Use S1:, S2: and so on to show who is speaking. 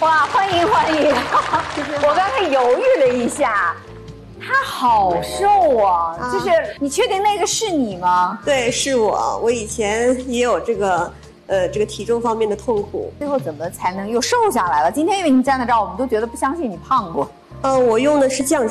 S1: 哇，欢迎欢迎！我刚才犹豫了一下，他好瘦啊！就是你确定那个是你吗？
S2: 对，是我。我以前也有这个体重方面的痛苦。
S1: 最后怎么才能又瘦下来了？今天因为你站在这儿，我们都觉得不相信你胖过。
S2: 我用的是降